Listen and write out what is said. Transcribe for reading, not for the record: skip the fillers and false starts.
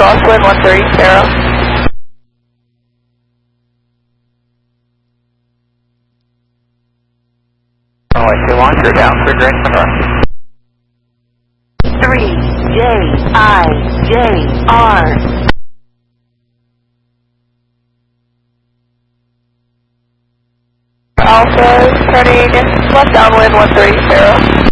crosswind 130. Runway 21, clear down, clear green, confirm. 3JIJR. Alpha is turning left downwind 130.